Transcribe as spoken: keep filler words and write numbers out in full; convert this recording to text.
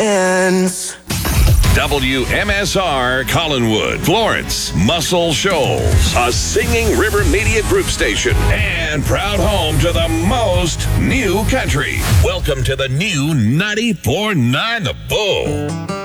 ends. W M S R Collinwood, Florence, Muscle Shoals, a Singing River Media Group station, and proud home to the most new country. Welcome to the new ninety-four point nine The Bull.